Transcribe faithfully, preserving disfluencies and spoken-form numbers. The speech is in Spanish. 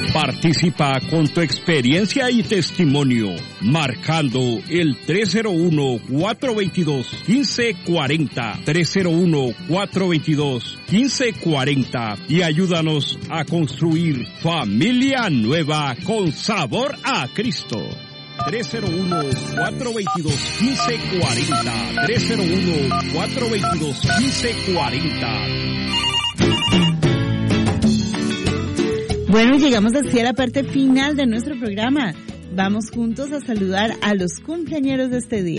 Participa con tu experiencia y testimonio, marcando el tres cero uno, cuatro dos dos, uno cinco cuatro cero, tres cero uno, cuatro dos dos, uno cinco cuatro cero y ayúdanos a construir familia nueva con sabor a Cristo. tres cero uno, cuatro dos dos, uno cinco cuatro cero, tres cero uno, cuatro dos dos, uno cinco cuatro cero. Bueno, llegamos así a la parte final de nuestro programa. Vamos juntos a saludar a los cumpleañeros de este día.